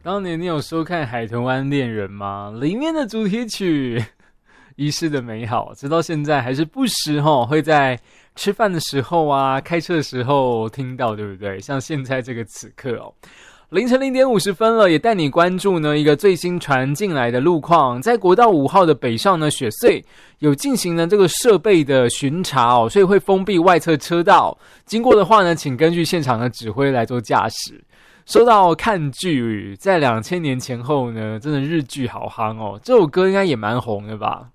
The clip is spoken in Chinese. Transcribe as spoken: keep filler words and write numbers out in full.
当年你有收看《海豚湾恋人》吗？里面的主题曲《遗失的美好》，直到现在还是不时齁会在吃饭的时候啊、开车的时候听到，对不对？像现在这个此刻哦。凌晨零点五十分了，也带你关注呢一个最新传进来的路况，在国道五号的北上呢，雪隧有进行了这个设备的巡查哦，所以会封闭外侧车道，经过的话呢，请根据现场的指挥来做驾驶。说到看剧，在两千年前后呢，真的日剧好夯哦，这首歌应该也蛮红的吧？